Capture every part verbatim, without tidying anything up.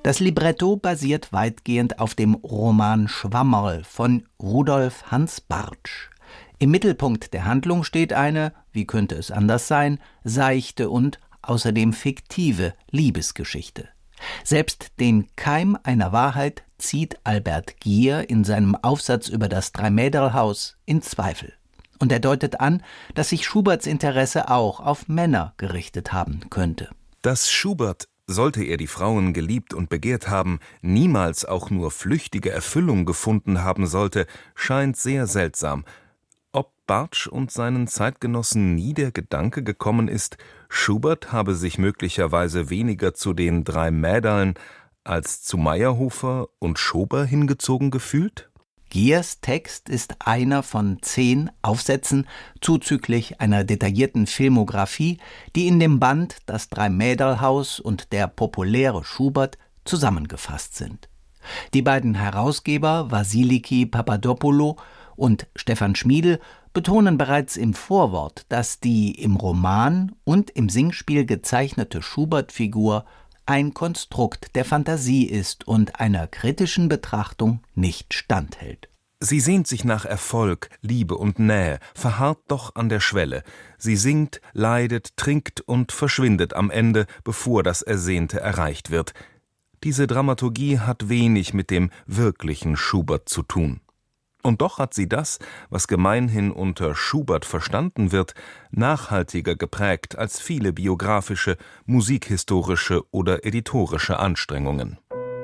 Das Libretto basiert weitgehend auf dem Roman Schwammerl von Rudolf Hans Bartsch. Im Mittelpunkt der Handlung steht eine, wie könnte es anders sein, seichte und außerdem fiktive Liebesgeschichte. Selbst den Keim einer Wahrheit zieht Albert Gier in seinem Aufsatz über das Dreimäderlhaus in Zweifel. Und er deutet an, dass sich Schuberts Interesse auch auf Männer gerichtet haben könnte. Dass Schubert, sollte er die Frauen geliebt und begehrt haben, niemals auch nur flüchtige Erfüllung gefunden haben sollte, scheint sehr seltsam. Ob Bartsch und seinen Zeitgenossen nie der Gedanke gekommen ist, Schubert habe sich möglicherweise weniger zu den drei Mäderln als zu Mayrhofer und Schober hingezogen gefühlt? Giers Text ist einer von zehn Aufsätzen zuzüglich einer detaillierten Filmografie, die in dem Band Das Dreimäderlhaus und der populäre Schubert zusammengefasst sind. Die beiden Herausgeber Vasiliki Papadopoulou und Stefan Schmiedl betonen bereits im Vorwort, dass die im Roman und im Singspiel gezeichnete Schubert-Figur ein Konstrukt der Fantasie ist und einer kritischen Betrachtung nicht standhält. Sie sehnt sich nach Erfolg, Liebe und Nähe, verharrt doch an der Schwelle. Sie singt, leidet, trinkt und verschwindet am Ende, bevor das Ersehnte erreicht wird. Diese Dramaturgie hat wenig mit dem wirklichen Schubert zu tun. Und doch hat sie das, was gemeinhin unter Schubert verstanden wird, nachhaltiger geprägt als viele biografische, musikhistorische oder editorische Anstrengungen.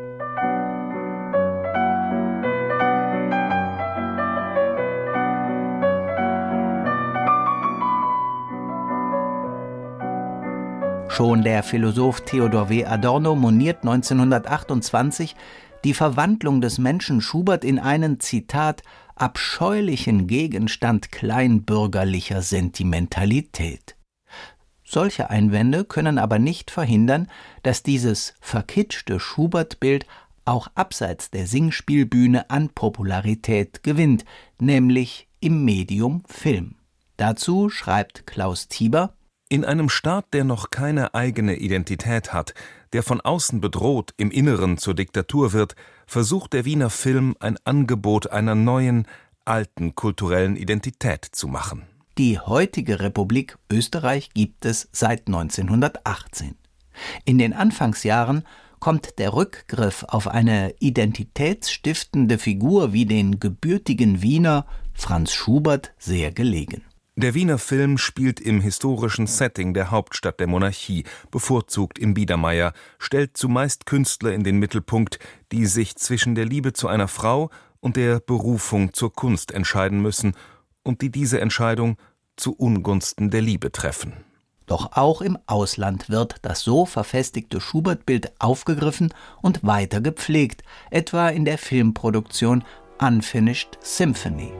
Schon der Philosoph Theodor W. Adorno moniert neunzehnhundertachtundzwanzig die Verwandlung des Menschen Schubert in einen, Zitat, abscheulichen Gegenstand kleinbürgerlicher Sentimentalität. Solche Einwände können aber nicht verhindern, dass dieses verkitschte Schubert-Bild auch abseits der Singspielbühne an Popularität gewinnt, nämlich im Medium Film. Dazu schreibt Klaus Tieber: In einem Staat, der noch keine eigene Identität hat, der von außen bedroht, im Inneren zur Diktatur wird, versucht der Wiener Film ein Angebot einer neuen, alten kulturellen Identität zu machen. Die heutige Republik Österreich gibt es seit neunzehnhundertachtzehn. In den Anfangsjahren kommt der Rückgriff auf eine identitätsstiftende Figur wie den gebürtigen Wiener Franz Schubert sehr gelegen. Der Wiener Film spielt im historischen Setting der Hauptstadt der Monarchie, bevorzugt im Biedermeier, stellt zumeist Künstler in den Mittelpunkt, die sich zwischen der Liebe zu einer Frau und der Berufung zur Kunst entscheiden müssen und die diese Entscheidung zu Ungunsten der Liebe treffen. Doch auch im Ausland wird das so verfestigte Schubert-Bild aufgegriffen und weiter gepflegt, etwa in der Filmproduktion Unfinished Symphony.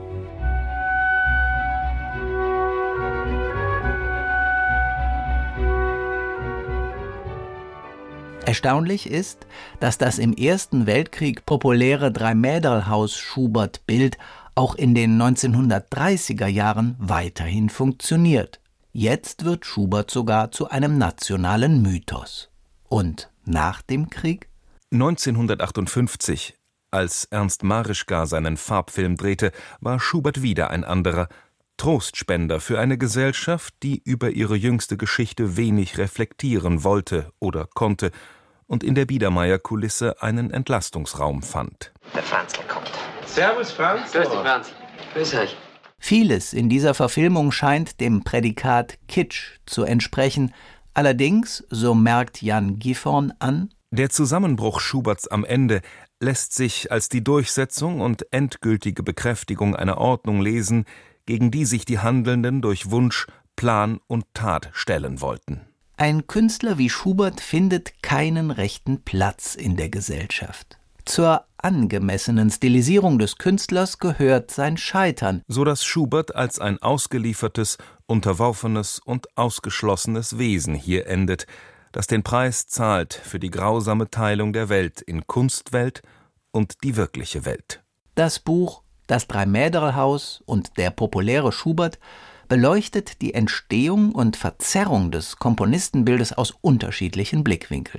Erstaunlich ist, dass das im Ersten Weltkrieg populäre Dreimäderlhaus-Schubert-Bild auch in den neunzehnhundertdreißiger Jahren weiterhin funktioniert. Jetzt wird Schubert sogar zu einem nationalen Mythos. Und nach dem Krieg? neunzehnhundertachtundfünfzig, als Ernst Marischka seinen Farbfilm drehte, war Schubert wieder ein anderer. Trostspender für eine Gesellschaft, die über ihre jüngste Geschichte wenig reflektieren wollte oder konnte und in der Biedermeier-Kulisse einen Entlastungsraum fand. Der Franzl kommt. Servus, Franz. Grüß dich, Franz. Grüß euch. Vieles in dieser Verfilmung scheint dem Prädikat Kitsch zu entsprechen. Allerdings, so merkt Jan Gifhorn an, der Zusammenbruch Schuberts am Ende lässt sich als die Durchsetzung und endgültige Bekräftigung einer Ordnung lesen, gegen die sich die Handelnden durch Wunsch, Plan und Tat stellen wollten. Ein Künstler wie Schubert findet keinen rechten Platz in der Gesellschaft. Zur angemessenen Stilisierung des Künstlers gehört sein Scheitern, so dass Schubert als ein ausgeliefertes, unterworfenes und ausgeschlossenes Wesen hier endet, das den Preis zahlt für die grausame Teilung der Welt in Kunstwelt und die wirkliche Welt. Das Buch Das Dreimäderlhaus und der populäre Schubert beleuchtet die Entstehung und Verzerrung des Komponistenbildes aus unterschiedlichen Blickwinkeln.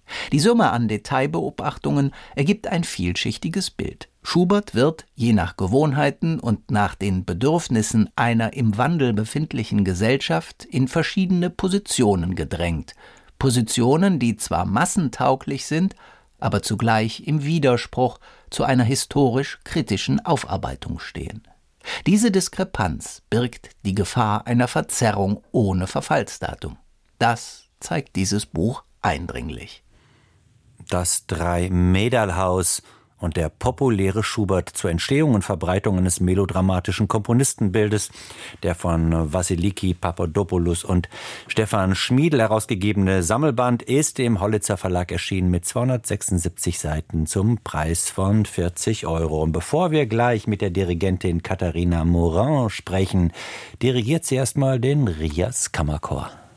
Die Summe an Detailbeobachtungen ergibt ein vielschichtiges Bild. Schubert wird, je nach Gewohnheiten und nach den Bedürfnissen einer im Wandel befindlichen Gesellschaft, in verschiedene Positionen gedrängt. Positionen, die zwar massentauglich sind, aber zugleich im Widerspruch zu einer historisch-kritischen Aufarbeitung stehen. Diese Diskrepanz birgt die Gefahr einer Verzerrung ohne Verfallsdatum. Das zeigt dieses Buch eindringlich. Das Drei-Mäderl-Haus und der populäre Schubert zur Entstehung und Verbreitung eines melodramatischen Komponistenbildes. Der von Vassiliki Papadopoulos und Stefan Schmiedl herausgegebene Sammelband ist im Hollitzer Verlag erschienen mit zweihundertsechsundsiebzig Seiten zum Preis von vierzig Euro. Und bevor wir gleich mit der Dirigentin Katharina Morin sprechen, dirigiert sie erstmal den Rias Kammerchor.